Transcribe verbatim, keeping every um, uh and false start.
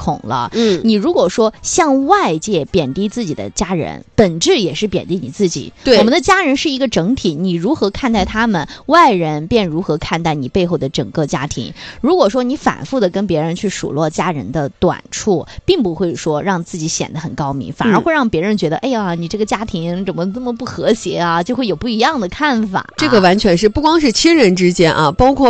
孔了。 嗯， 你如果说向外界贬低自己的家人，本质也是贬低你自己。 对， 我们的家人是一个整体，你如何看待他们，外人便如何看待你背后的整个家庭。如果说你反复的跟别人去数落家人的短处，并不会说让自己显得很高明，反而会让别人觉得、嗯、哎呀，你这个家庭怎么这么不和谐啊，就会有不一样的看法、啊。 这个完全是不光是亲人之间啊，包括